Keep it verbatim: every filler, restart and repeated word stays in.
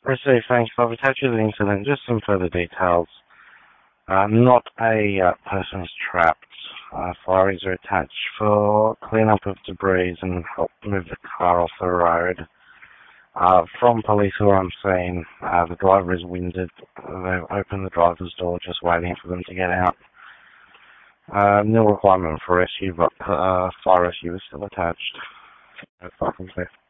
Received, thanks. I've attached you to the incident. Just some further details. Uh, not a uh, person's trapped. Uh, fireys are attached for cleanup of debris and help move the car off the road. Uh, from police who I'm seeing, uh, the driver is winded. They've opened the driver's door, just waiting for them to get out. Uh, no requirement for rescue, but uh, fire rescue is still attached. No fucking clear.